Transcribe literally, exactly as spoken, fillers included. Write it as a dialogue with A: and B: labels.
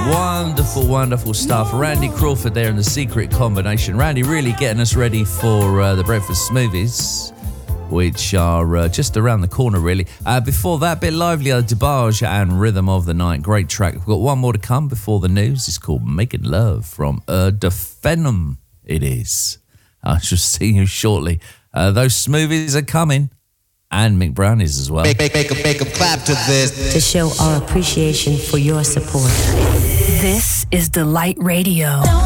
A: Wonderful, wonderful stuff. Randy Crawford there in the Secret Combination. Randy really getting us ready for uh, the breakfast smoothies, which are uh, just around the corner, really. Uh, before that, a bit livelier, DeBarge and Rhythm of the Night. Great track. We've got one more to come before the news. It's called Making Love from uh, Defenum. It is. I shall see you shortly. Uh, those smoothies are coming. And Mick Brownies as well.
B: Make, make, make, make 'em clap to this.
C: To show our appreciation for your support.
D: This is Delight Radio.